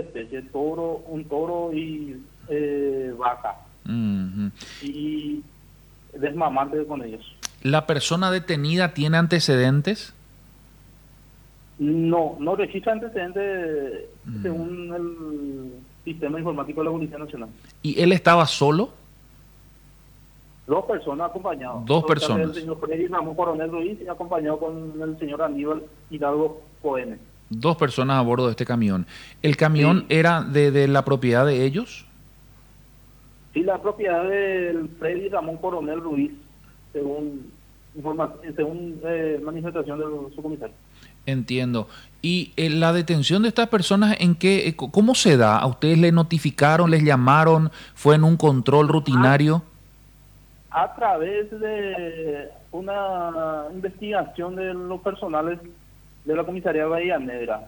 especies, un toro y vaca. Ujú. Y desmamante con ellos. ¿La persona detenida tiene antecedentes? No registra antecedentes según el sistema informático de la Policía Nacional. ¿Y él estaba solo? Dos personas acompañadas. Dos O sea, el personas. señor Freddy Ramón Coronel Ruiz y acompañado con el señor Aníbal Hidalgo Cohen. Dos personas a bordo de este camión. ¿El camión Sí. era de la propiedad de ellos? Sí, la propiedad del Freddy Ramón Coronel Ruiz, según manifestación del subcomisario. Entiendo. ¿Y la detención de estas personas en qué, cómo se da? ¿A ustedes les notificaron, les llamaron? ¿Fue en un control rutinario? A través de una investigación de los personales de la comisaría de Bahía Negra.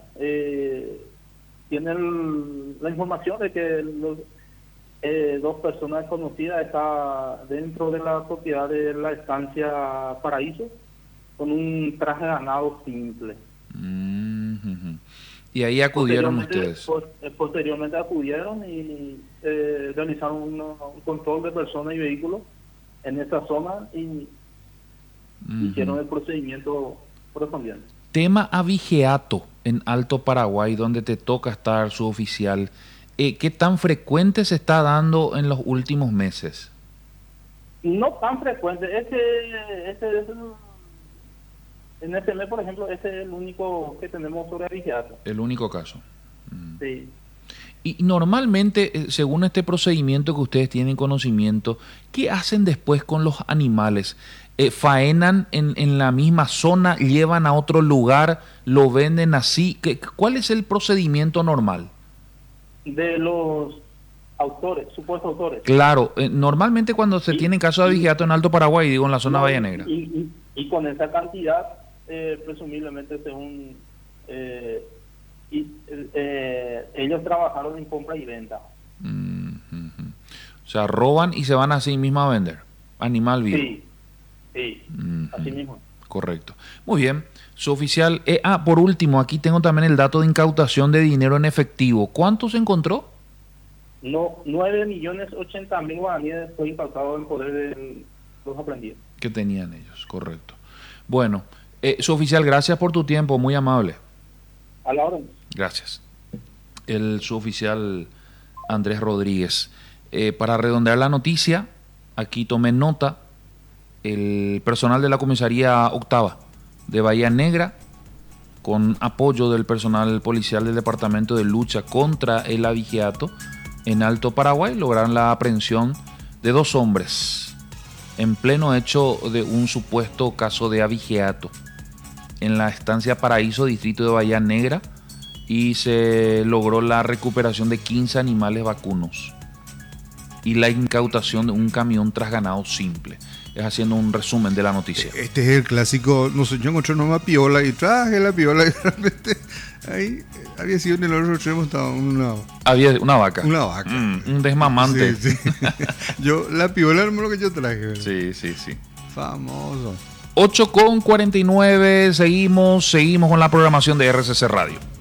Tienen la información de que dos personas desconocidas están dentro de la propiedad de la estancia Paraíso con un traje de ganado simple. Ujú. Y ahí acudieron ustedes. Posteriormente acudieron y realizaron un control de personas y vehículos en esa zona y hicieron el procedimiento correspondiente. Tema abigeato en Alto Paraguay, donde te toca estar suboficial. ¿Qué tan frecuente se está dando en los últimos meses? No tan frecuente. En este mes, por ejemplo, ese es el único que tenemos sobre abigeato. El único caso. Sí. Y normalmente, según este procedimiento que ustedes tienen conocimiento, ¿qué hacen después con los animales? ¿Faenan en la misma zona, llevan a otro lugar, lo venden así? ¿Cuál es el procedimiento normal? De los autores, supuestos autores. Claro, normalmente cuando se tienen casos de abigeato en Alto Paraguay, digo en la zona Bahía Negra. Y con esa cantidad, presumiblemente según... ellos trabajaron en compra y venta. O sea, roban y se van así mismo a vender. Animal vivo. Sí, así mismo. Correcto. Muy bien. Su oficial. Por último, aquí tengo también el dato de incautación de dinero en efectivo. ¿Cuánto se encontró? 9.080.000 guaraníes fue incautado en poder de los aprendidos. Que tenían ellos, correcto. Bueno, su oficial, gracias por tu tiempo, muy amable. A la orden. Gracias. El suboficial Andrés Rodríguez. Para redondear la noticia, aquí tomé nota, el personal de la comisaría octava de Bahía Negra, con apoyo del personal policial del Departamento de Lucha contra el Abigeato en Alto Paraguay, lograron la aprehensión de dos hombres en pleno hecho de un supuesto caso de abigeato en la estancia Paraíso, distrito de Bahía Negra, y se logró la recuperación de 15 animales vacunos y la incautación de un camión tras ganado simple. Es haciendo un resumen de la noticia. Este es el clásico, no sé, yo encontré una piola y traje la piola y de repente ahí había sido en el otro extremo, estaba había una vaca. Una vaca. Un desmamante. Sí, sí. La piola es lo que yo traje, ¿verdad? Sí. Famoso. 8:49, seguimos con la programación de RCC Radio.